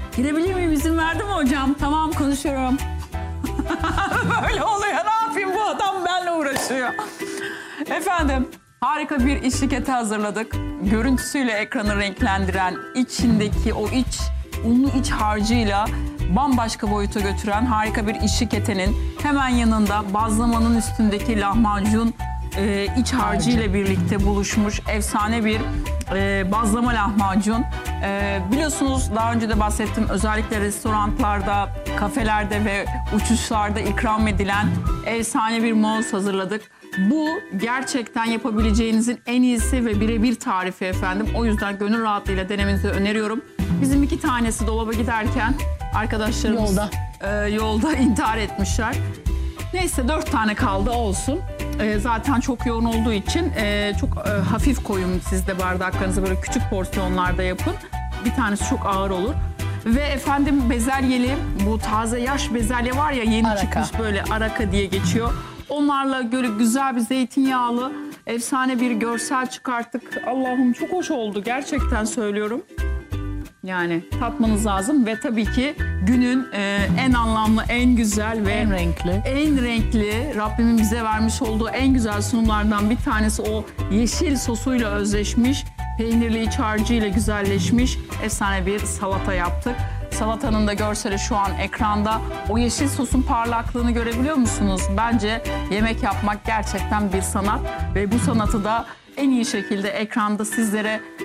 Girebilir miyim? İzin verdi mi hocam? Tamam, konuşuyorum. Böyle oluyor. Ne yapayım, bu adam benimle uğraşıyor. Efendim, harika bir içli eti hazırladık. Görüntüsüyle ekranı renklendiren, içindeki o unlu iç harcıyla bambaşka boyuta götüren harika bir içli etinin hemen yanında bazlamanın üstündeki lahmacun iç harcı ile birlikte buluşmuş efsane bir bazlama lahmacun. Biliyorsunuz, daha önce de bahsettim, özellikle restoranlarda, kafelerde ve uçuşlarda ikram edilen efsane bir mousse hazırladık. Bu gerçekten yapabileceğinizin en iyisi ve birebir tarifi efendim. O yüzden gönül rahatlığıyla denemenizi öneriyorum. Bizim 2 tanesi dolaba giderken arkadaşlarımız yolda intihar etmişler. Neyse 4 tane kaldı, olsun. Zaten çok yoğun olduğu için çok hafif koyun siz de bardaklarınızı, böyle küçük porsiyonlarda yapın. Bir tanesi çok ağır olur. Ve efendim bezelyeli, bu taze yaş bezelye var ya, yeni çıkmış, böyle araka diye geçiyor. Onlarla böyle güzel bir zeytinyağlı efsane bir görsel çıkarttık. Allah'ım çok hoş oldu, gerçekten söylüyorum. Yani tatmanız lazım ve tabii ki günün en anlamlı, en güzel ve en renkli Rabbimin bize vermiş olduğu en güzel sunumlardan bir tanesi o yeşil sosuyla özleşmiş, peynirli iç harcıyla güzelleşmiş efsane bir salata yaptık. Salatanın da görseli şu an ekranda. O yeşil sosun parlaklığını görebiliyor musunuz? Bence yemek yapmak gerçekten bir sanat ve bu sanatı da en iyi şekilde ekranda sizlere